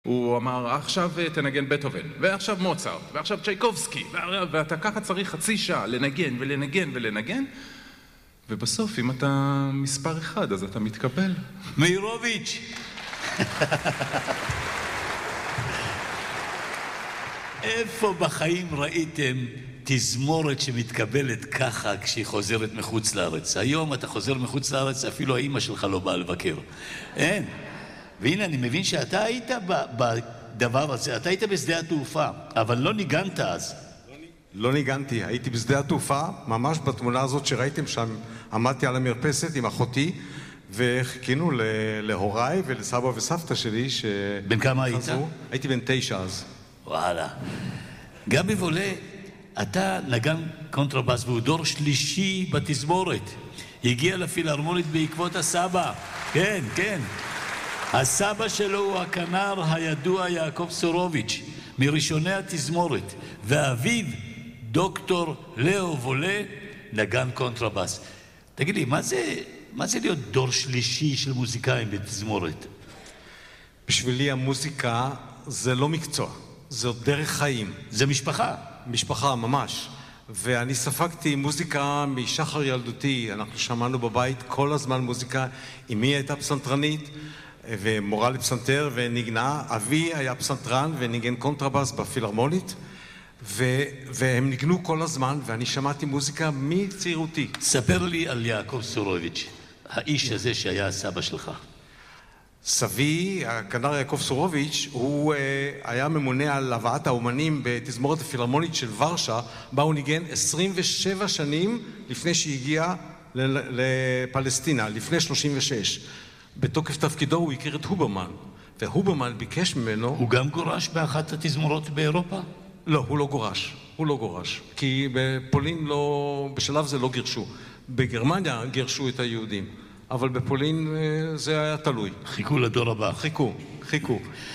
הוא אמר, עכשיו תנגן בטהובן, ועכשיו מוצרט, ועכשיו צ'ייקובסקי, ואתה ככה צריך חצי שעה לנגן ולנגן ולנגן, ובסוף, אם אתה מספר אחד, אז אתה מתקבל. מאירוביץ'. איפה בחיים ראיתם תזמורת שמתקבלת ככה כשהיא חוזרת מחוץ לארץ? היום אתה חוזר מחוץ לארץ, אפילו האמא שלך לא באה לבקר. אין. והנה, אני מבין שאתה היית בדבר הזה, אתה היית בשדה התעופה, אבל לא ניגנת אז. לא ניגנתי, הייתי בשדה התעופה, ממש בתמונה הזאת שראיתם שם, עמדתי על המרפסת עם אחותי, וחיכינו להוריי ולסבא וסבתא שלי ש... בן כמה היית? הייתי בן 9 אז. וואלה. גבי וולה, אתה נגן קונטרבאס והוא דור שלישי בתזמורת. הגיע לפילהרמונית בעקבות הסבא. כן, כן. הסבא שלו הוא הכנר הידוע יעקב סורוביץ', מראשוני התזמורת, ואביו דוקטור לאו וולה, נגן קונטרבאס. תגיד לי, מה זה להיות דור שלישי של מוזיקאים בתזמורת? בשבילי המוזיקה זה לא מקצוע, זה דרך חיים. זה משפחה. משפחה, ממש. ואני ספגתי מוזיקה משחר ילדותי, אנחנו שמענו בבית כל הזמן מוזיקה, אמי הייתה פסנתרנית, ומורה לפסנתר ונגנה, אבי היה פסנתרן וניגן קונטרבאס בפילהרמונית, והם ניגנו כל הזמן, ואני שמעתי מוזיקה מצעירותי. ספר לי על יעקב סורוביץ', האיש הזה שהיה הסבא שלך. סבי, הכנר יעקב סורוביץ', הוא היה ממונה על הבאת האומנים בתזמורת הפילהרמונית של ורשה, בה הוא ניגן 27 שנים לפני שהגיע לפלסטינה, לפני 36. בתוקף תפקידו הוא הכיר את הוברמן, והוברמן ביקש ממנו... הוא גם גורש באחת התזמורות באירופה? לא, הוא לא גורש, כי בפולין לא, בשלב זה לא גירשו. בגרמניה גירשו את היהודים, אבל בפולין זה היה תלוי. חיכו לדור הבא. חיכו.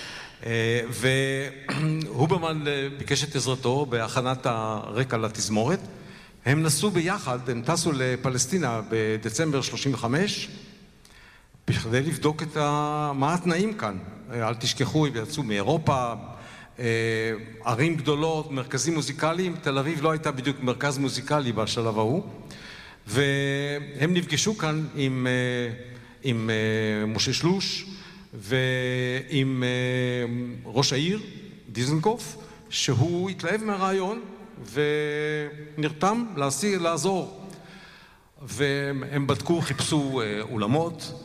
והוברמן ביקש את עזרתו בהכנת הרקע לתזמורת. הם נסעו ביחד, הם טסו לפלסטינה בדצמבר 35, בכדי לבדוק מה התנאים כאן. אל תשכחו, הם יצאו מאירופה, ערים גדולות, מרכזים מוזיקליים. תל אביב לא הייתה בדיוק מרכז מוזיקלי בשלב ההוא. והם נפגשו כאן עם משה שלוש ועם ראש העיר, דיזנגוף, שהוא התלהב מהרעיון ונרתם לעזור. והם בדקו, חיפשו אולמות,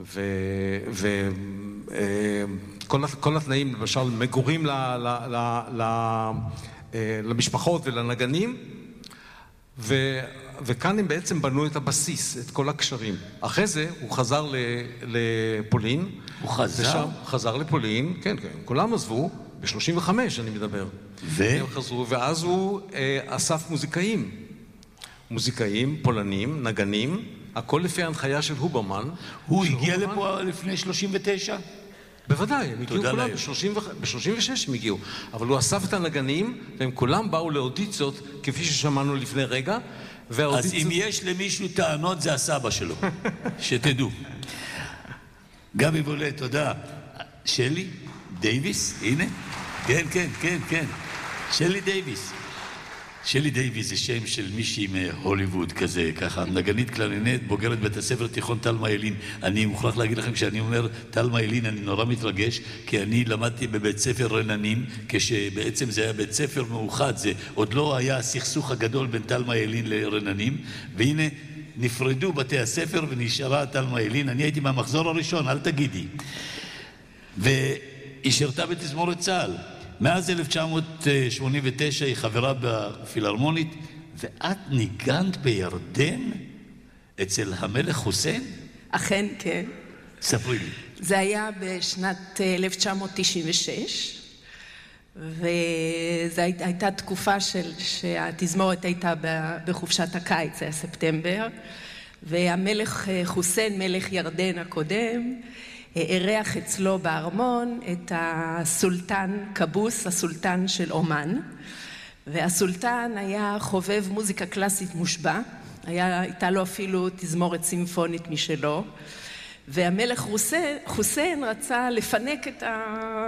וכל התנאים, למשל מגורים למשפחות ולנגנים, וכאן הם בעצם בנו את הבסיס, את כל הקשרים. אחרי זה הוא חזר לפולין. הוא חזר? חזר לפולין, כן, כולם עזבו, ב-35 אני מדבר. הם חזרו, ואז הוא אסף מוזיקאים, פולנים, נגנים, הכל לפי ההנחיה של הוברמן. הוא הגיע לפה לפני 39? בוודאי, הם הגיעו כולם, ב-36 הם הגיעו. אבל הוא אסף את הנגנים, והם כולם באו לאודיציות, כפי ששמענו לפני רגע. אז אם יש למישהו טענות, זה הסבא שלו. שתדעו. גבי וולה, תודה. שלי דייביס, הנה. כן. שלי דייביס. שלי דייביס זה שם של מישהי מהוליווד כזה, ככה, נגנית קלרינט, בוגרת בית הספר תיכון תלמה ילין. אני מוכרח להגיד לכם, כשאני אומר תלמה ילין, אני נורא מתרגש, כי אני למדתי בבית ספר רננים, כשבעצם זה היה בית ספר מאוחד, זה עוד לא היה הסכסוך הגדול בין תלמה ילין לרננים, והנה נפרדו בתי הספר ונשארה תלמה ילין. אני הייתי מהמחזור הראשון, אל תגידי. והיא שירתה בתזמורת צה"ל. מאז 1989 היא חברה בפילהרמונית, ואת ניגנת בירדן אצל המלך חוסיין? אכן, כן. ספרי לי. זה היה בשנת 1996, וזו הייתה תקופה שהתזמורת הייתה בחופשת הקיץ, זה היה ספטמבר, והמלך חוסיין, מלך ירדן הקודם, אירח אצלו בארמון את הסולטן קבוס, הסולטן של אומן, והסולטן היה חובב מוזיקה קלאסית מושבע, הייתה לו אפילו תזמורת סימפונית משלו, והמלך חוסיין רצה לפנק את